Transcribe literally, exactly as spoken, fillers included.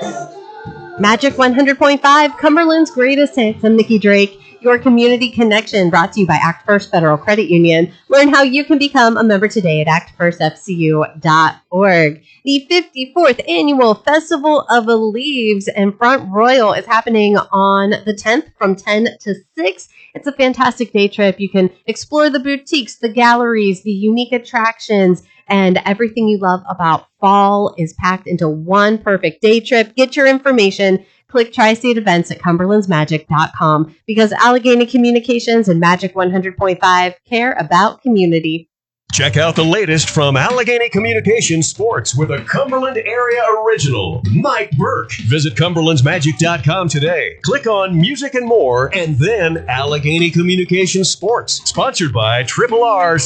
Magic one hundred point five, Cumberland's greatest hits. I'm Nikki Drake. Your Community Connection, brought to you by Act First Federal Credit Union. Learn how you can become a member today at act first f c u dot org. The fifty-fourth Annual Festival of Leaves in Front Royal is happening on the tenth from ten to six. It's a fantastic day trip. You can explore the boutiques, the galleries, the unique attractions, and everything you love about fall is packed into one perfect day trip. Get your information. Click Tri-State Events at cumberlands magic dot com because Allegheny Communications and Magic one hundred point five care about community. Check out the latest from Allegheny Communications Sports with a Cumberland area original, Mike Burke. Visit cumberlands magic dot com today. Click on Music and More and then Allegheny Communications Sports. Sponsored by Triple R